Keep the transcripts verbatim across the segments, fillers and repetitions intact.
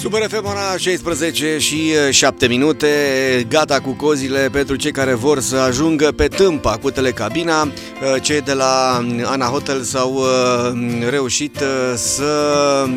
Super F M, ora șaisprezece și șapte minute, gata cu cozile pentru cei care vor să ajungă pe Tâmpa cu telecabina. Cei de la Ana Hotel s-au reușit să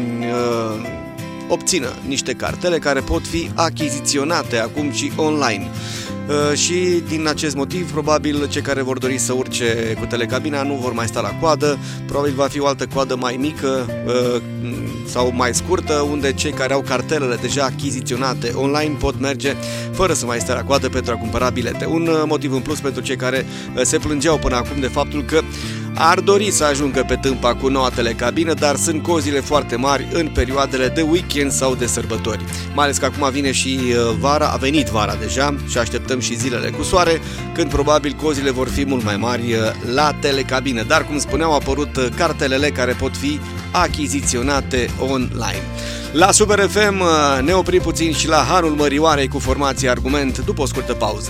obțină niște cartele care pot fi achiziționate acum și online. Și din acest motiv, probabil cei care vor dori să urce cu telecabina nu vor mai sta la coadă. Probabil va fi o altă coadă mai mică sau mai scurtă, unde cei care au cartelele deja achiziționate online pot merge fără să mai stea la coadă pentru a cumpăra bilete. Un motiv în plus pentru cei care se plângeau până acum de faptul că ar dori să ajungă pe Tâmpa cu noua telecabină, dar sunt cozile foarte mari în perioadele de weekend sau de sărbători. Mai ales că acum vine și vara, a venit vara deja și așteptăm și zilele cu soare, când probabil cozile vor fi mult mai mari la telecabină. Dar, cum spuneam, au apărut cartelele care pot fi achiziționate online. La Super F M ne oprim puțin și la Hanul Mărioarei cu formația Argument după o scurtă pauză.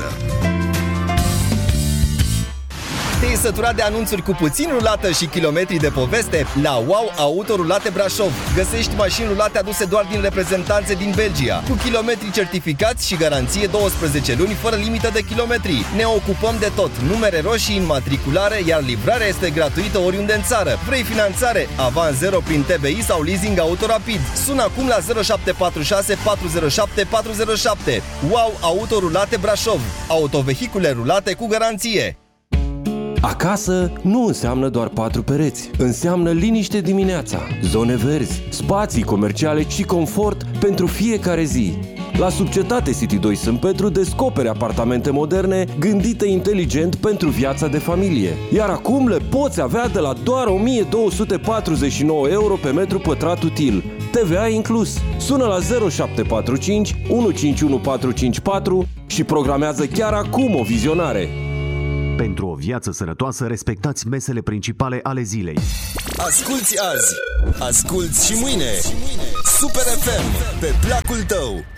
Te-ai săturat de anunțuri cu puțin rulată și kilometri de poveste? La Wow Auto Rulate Brașov găsești mașini rulate aduse doar din reprezentanțe din Belgia, cu kilometri certificați și garanție douăsprezece luni fără limită de kilometri. Ne ocupăm de tot, numere roșii în matriculare, iar livrarea este gratuită oriunde în țară. Vrei finanțare? Avans zero prin T B I sau leasing auto rapid? Sună acum la zero șapte patru șase patru zero șapte patru zero șapte. Wow Auto Rulate Brașov. Autovehicule rulate cu garanție. Acasă nu înseamnă doar patru pereți, înseamnă liniște dimineața, zone verzi, spații comerciale și confort pentru fiecare zi. La Subcetate City doi Sânt Petru descoperi apartamente moderne gândite inteligent pentru viața de familie. Iar acum le poți avea de la doar o mie două sute patruzeci și nouă euro pe metru pătrat util, T V A inclus. Sună la zero șapte patru cinci unu cinci unu patru cinci patru și programează chiar acum o vizionare. Pentru o viață sănătoasă, respectați mesele principale ale zilei. Asculți azi, asculți și mâine. Super F M, pe placul tău.